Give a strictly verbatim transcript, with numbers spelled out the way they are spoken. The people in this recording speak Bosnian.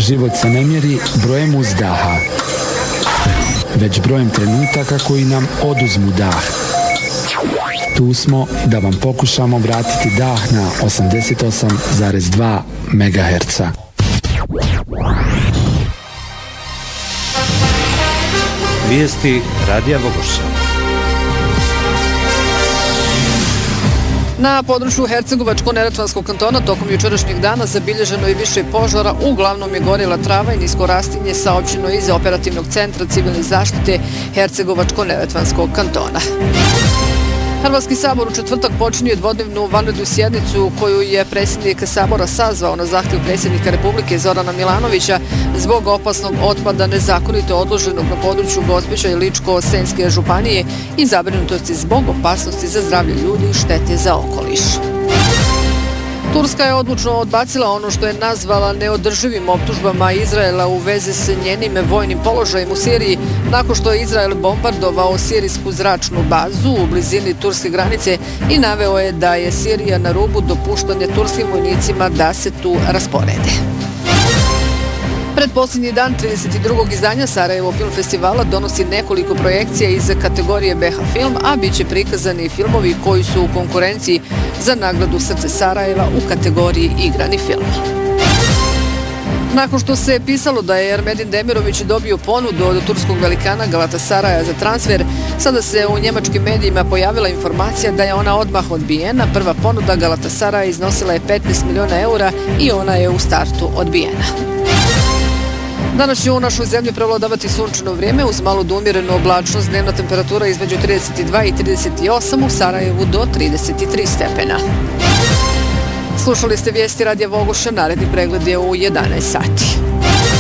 Život se ne mjeri brojem uzdaha, već brojem trenutaka koji nam oduzmu dah. Tu smo da vam pokušamo vratiti dah na osamdeset osam zarez dva megaherca. Vijesti Radija Vogošća. Na području Hercegovačko-Neretvanskog kantona tokom jučerašnjeg dana zabilježeno je više požara, uglavnom je gorjela trava i nisko rastinje, saopćeno iz Operativnog centra civilne zaštite Hercegovačko-Neretvanskog kantona. Hrvatski sabor u četvrtak počinje dvodnevnu vanrednu sjednicu koju je predsjednik Sabora sazvao na zahtjev predsjednika Republike Zorana Milanovića zbog opasnog otpada nezakonito odloženog na području Gospića i Ličko-Senjske županije i zabrinutosti zbog opasnosti za zdravlje ljudi i štete za okoliš. Turska je odlučno odbacila ono što je nazvala neodrživim optužbama Izraela u vezi s njenim vojnim položajem u Siriji nakon što je Izrael bombardovao sirijsku zračnu bazu u blizini turske granice i naveo je da je Sirija na rubu dopuštanja turskim vojnicima da se tu rasporede. Predposljednji dan trideset drugog izdanja Sarajevo Film Festivala donosi nekoliko projekcija iz kategorije B H Film, a bit će prikazani filmovi koji su u konkurenciji za nagradu Srce Sarajeva u kategoriji Igrani film. Nakon što se pisalo da je Ermedin Demirović dobio ponudu od turskog velikana Galatasaraja za transfer, sada se u njemačkim medijima pojavila informacija da je ona odmah odbijena. Prva ponuda Galatasaraja iznosila je petnaest miliona eura i ona je u startu odbijena. Danas će u našu zemlju prevladavati sunčano vrijeme uz malu do umjerenu oblačnost, dnevna temperatura između trideset dva i trideset osam, u Sarajevu do trideset tri stepena. Slušali ste vijesti Radija Vogošća, naredni pregled je u jedanaest sati.